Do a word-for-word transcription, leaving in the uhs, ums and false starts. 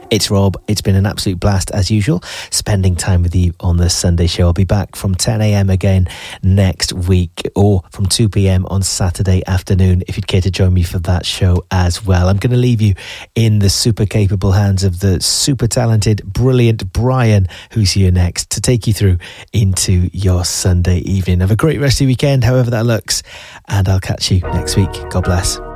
It's Rob. It's been an absolute blast as usual, spending time with you on the Sunday show. I'll be back from ten a.m. again next week, or from two p.m. on Saturday afternoon if you'd care to join me for that show as well. I'm going to leave you in the super capable hands of the super talented, brilliant Brian, who's here next to take you through into your Sunday evening. Have a great rest of your weekend, however that looks, and I'll catch you next week. God bless.